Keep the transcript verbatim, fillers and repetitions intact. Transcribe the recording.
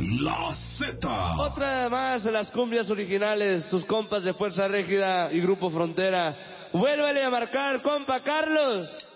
La Z. Otra más de las cumbias originales, sus compas de Fuerza Régida y Grupo Frontera. Vuélvele a marcar, compa Carlos.